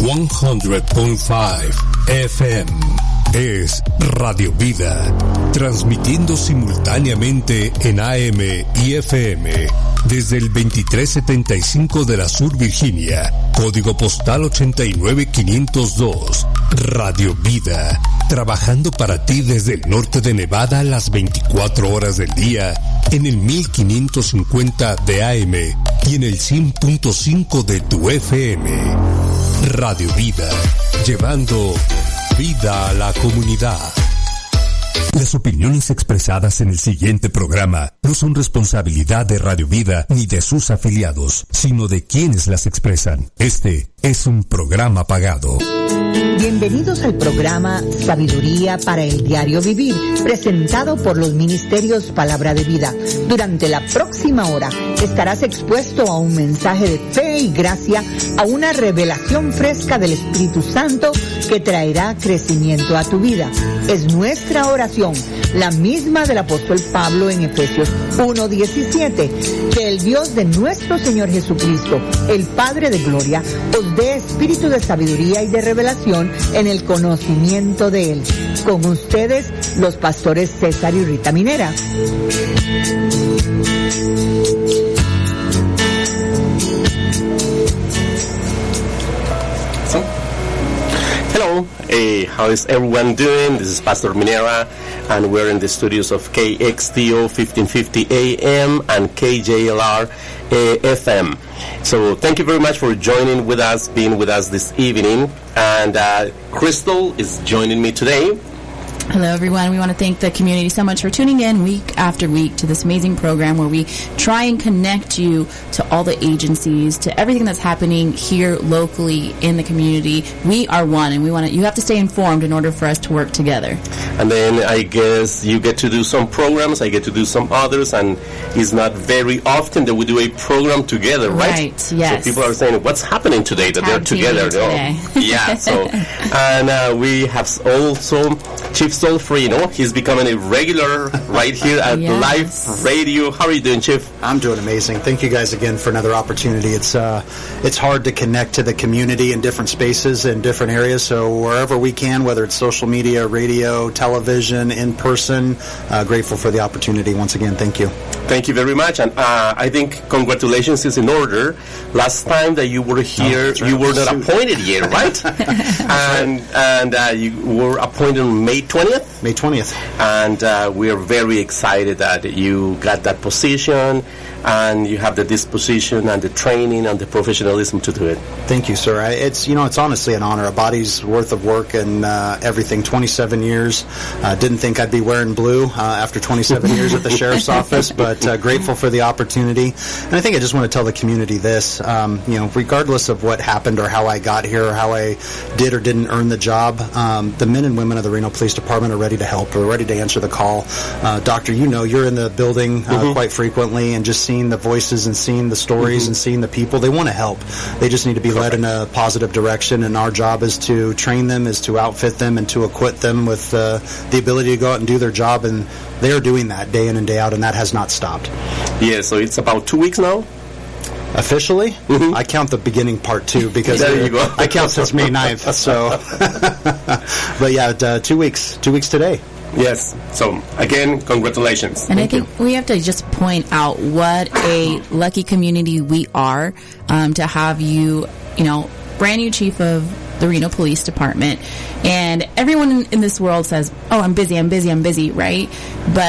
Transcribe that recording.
100.5 FM. Es Radio Vida, transmitiendo simultáneamente en AM y FM desde el 2375 de la Sur Virginia, código postal 89502. Radio Vida, trabajando para ti desde el norte de Nevada las 24 horas del día en el 1550 de AM y en el 100.5 de tu FM. Radio Vida, llevando vida a la comunidad. Las opiniones expresadas en el siguiente programa no son responsabilidad de Radio Vida ni de sus afiliados, sino de quienes las expresan. Este es un programa pagado. Bienvenidos al programa Sabiduría para el Diario Vivir, presentado por los Ministerios Palabra de Vida. Durante la próxima hora estarás expuesto a un mensaje de fe y gracia, a una revelación fresca del Espíritu Santo que traerá crecimiento a tu vida. Es nuestra oración, la misma del apóstol Pablo en Efesios 1:17, que el Dios de nuestro Señor Jesucristo, el Padre de Gloria, os dé espíritu de sabiduría y de revelación en el conocimiento de Él. Con ustedes, los pastores César y Rita Minera. Hello, how is everyone doing? This is Pastor Minera, and we're in the studios of KXTO 1550 AM and KJLR FM. So thank you very much for joining with us, being with us this evening. And Crystal is joining me today. Hello, everyone. We want to thank the community so much for tuning in week after week to this amazing program where we try and connect you to all the agencies, to everything that's happening here locally in the community. We are one, and you have to stay informed in order for us to work together. And then I guess you get to do some programs, I get to do some others, and it's not very often that we do a program together, right? Right, yes. So people are saying, what's happening today that they're together? Today. Yeah, so, and we have also Chief Solfrino. He's becoming a regular right here at Live Radio. How are you doing, Chief? I'm doing amazing. Thank you guys again for another opportunity. It's hard to connect to the community in different spaces and different areas, so wherever we can, whether it's social media, radio, television, in person, grateful for the opportunity once again. Thank you. Thank you very much, and I think congratulations is in order. Last time that you were here, you were not appointed yet, right? and you were appointed on May 20th? May 20th. And we are very excited that you got that position, and you have the disposition and the training and the professionalism to do it. Thank you, sir. It's honestly an honor. A body's worth of work and everything. 27 years. Didn't think I'd be wearing blue after 27 years at the sheriff's office, but grateful for the opportunity. And I think I just want to tell the community this. Regardless of what happened or how I got here or how I did or didn't earn the job, the men and women of the Reno Police Department are ready to help. They're ready to answer the call. Doctor, you're in the building quite frequently, and just seeing the voices and seeing the stories and seeing the people, they want to help. They just need to be led in a positive direction, and our job is to train them, is to outfit them, and to equip them with the ability to go out and do their job, and they are doing that day in and day out, and that has not stopped. Yeah, so it's about 2 weeks now? Officially, I count the beginning part too, because there you go. I count since May 9th. So, but yeah, 2 weeks. 2 weeks today. Yes. So again, congratulations. And I think we have to just point out what a lucky community we are to have you, brand new chief of the Reno Police Department. And everyone in this world says, oh, I'm busy, right? But